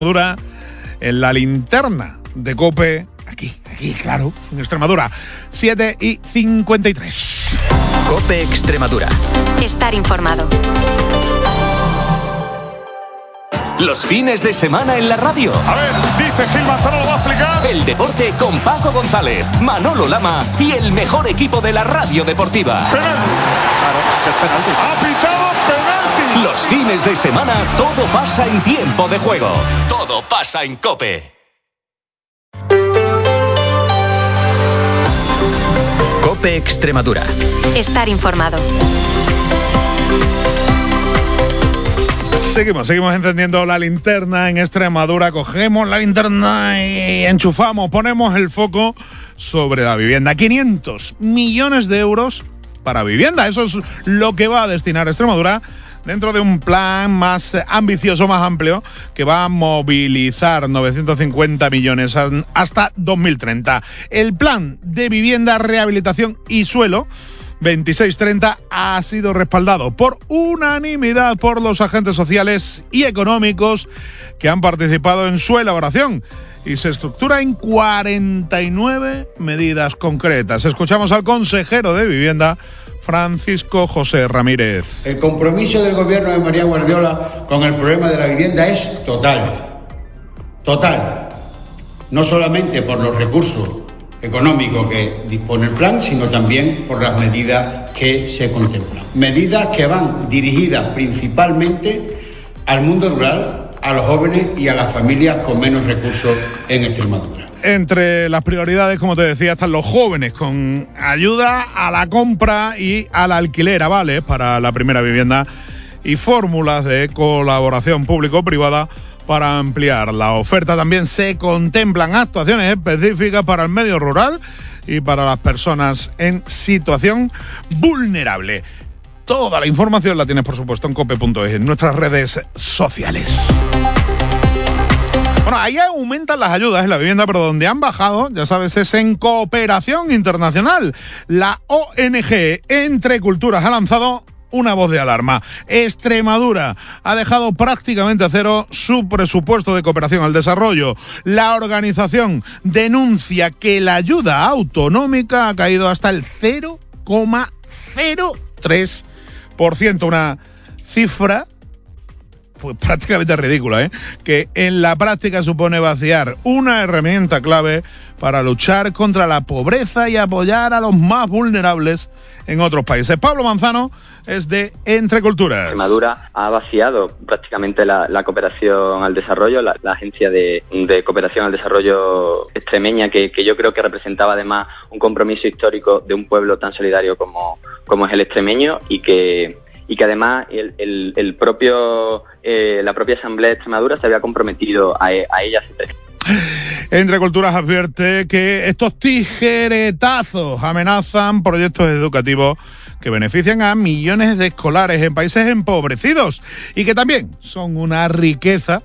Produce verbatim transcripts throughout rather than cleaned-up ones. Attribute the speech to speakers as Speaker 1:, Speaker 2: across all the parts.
Speaker 1: Extremadura, en la linterna de COPE, aquí, aquí, claro, en Extremadura, siete y cincuenta y tres.
Speaker 2: COPE Extremadura.
Speaker 3: Estar informado.
Speaker 2: Los fines de semana en la radio.
Speaker 1: A ver, dice Gil Manzano, lo va a explicar.
Speaker 2: El deporte con Paco González, Manolo Lama y el mejor equipo de la radio deportiva.
Speaker 1: Penalti.
Speaker 4: Claro, es penalti.
Speaker 1: Ha pitado penalti.
Speaker 2: Los fines de semana todo pasa en tiempo de juego. Todo pasa en COPE. COPE Extremadura.
Speaker 3: Estar informado.
Speaker 1: Seguimos, seguimos encendiendo la linterna en Extremadura. Cogemos la linterna y enchufamos, ponemos el foco sobre la vivienda. quinientos millones de euros para vivienda. Eso es lo que va a destinar Extremadura dentro de un plan más ambicioso, más amplio, que va a movilizar novecientos cincuenta millones hasta dos mil treinta. El plan de vivienda, rehabilitación y suelo veintiséis treinta ha sido respaldado por unanimidad por los agentes sociales y económicos que han participado en su elaboración y se estructura en cuarenta y nueve medidas concretas. Escuchamos al consejero de Vivienda, Francisco José Ramírez.
Speaker 5: El compromiso del gobierno de María Guardiola con el problema de la vivienda es total, total, no solamente por los recursos económico que dispone el plan, sino también por las medidas que se contemplan. Medidas que van dirigidas principalmente al mundo rural, a los jóvenes y a las familias con menos recursos en Extremadura.
Speaker 1: Entre las prioridades, como te decía, están los jóvenes, con ayuda a la compra y al alquiler, avales para la primera vivienda y fórmulas de colaboración público-privada para ampliar la oferta. También se contemplan actuaciones específicas para el medio rural y para las personas en situación vulnerable. Toda la información la tienes, por supuesto, en cope punto es, en nuestras redes sociales. Bueno, ahí aumentan las ayudas en la vivienda, pero donde han bajado, ya sabes, es en cooperación internacional. La O N G Entre Culturas ha lanzado una voz de alarma. Extremadura ha dejado prácticamente a cero su presupuesto de cooperación al desarrollo. La organización denuncia que la ayuda autonómica ha caído hasta el cero coma cero tres por ciento, una cifra pues prácticamente ridícula, ¿eh? Que en la práctica supone vaciar una herramienta clave para luchar contra la pobreza y apoyar a los más vulnerables en otros países. Pablo Manzano es de Entre Culturas.
Speaker 6: Extremadura ha vaciado prácticamente la, la cooperación al desarrollo, la, la agencia de, de cooperación al desarrollo extremeña, que, que yo creo que representaba además un compromiso histórico de un pueblo tan solidario como, como es el extremeño, y que y que además el, el, el propio eh, la propia Asamblea de Extremadura se había comprometido a, a ella.
Speaker 1: Entre Culturas advierte que estos tijeretazos amenazan proyectos educativos que benefician a millones de escolares en países empobrecidos y que también son una riqueza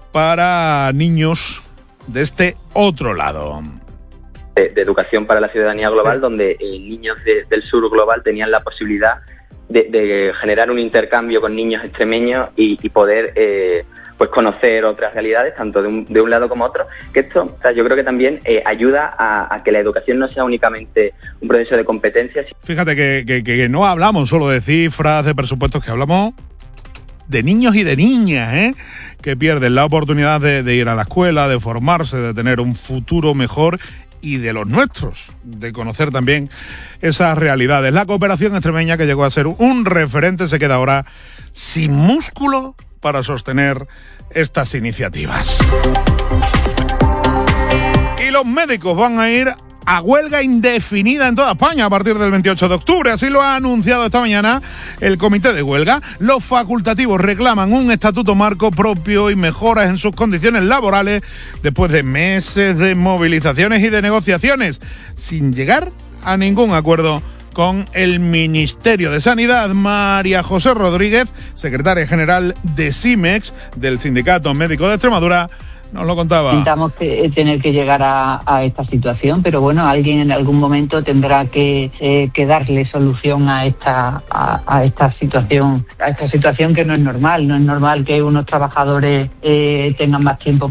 Speaker 1: para niños de este otro lado.
Speaker 6: De, de educación para la ciudadanía global, sí. Donde eh, niños de, del sur global tenían la posibilidad De, de generar un intercambio con niños extremeños y, y poder eh, pues conocer otras realidades, tanto de un, de un lado como otro. Que esto, o sea, yo creo que también eh, ayuda a, a que la educación no sea únicamente un proceso de competencias.
Speaker 1: Fíjate que, que, que no hablamos solo de cifras, de presupuestos, que hablamos de niños y de niñas, ¿eh? Que pierden la oportunidad de, de ir a la escuela, de formarse, de tener un futuro mejor, y de los nuestros, de conocer también esas realidades. La cooperación extremeña, que llegó a ser un referente, se queda ahora sin músculo para sostener estas iniciativas. Y los médicos van a ir a huelga indefinida en toda España a partir del veintiocho de octubre. Así lo ha anunciado esta mañana el comité de huelga. Los facultativos reclaman un estatuto marco propio y mejoras en sus condiciones laborales después de meses de movilizaciones y de negociaciones, sin llegar a ningún acuerdo con el Ministerio de Sanidad. María José Rodríguez, secretaria general de SIMEX, del Sindicato Médico de Extremadura, nos lo contaba.
Speaker 7: Lamentamos que, tener que llegar a, a esta situación, pero bueno, alguien en algún momento tendrá que, eh, que darle solución a esta a, a esta situación, a esta situación que no es normal. No es normal que unos trabajadores eh, tengan más tiempo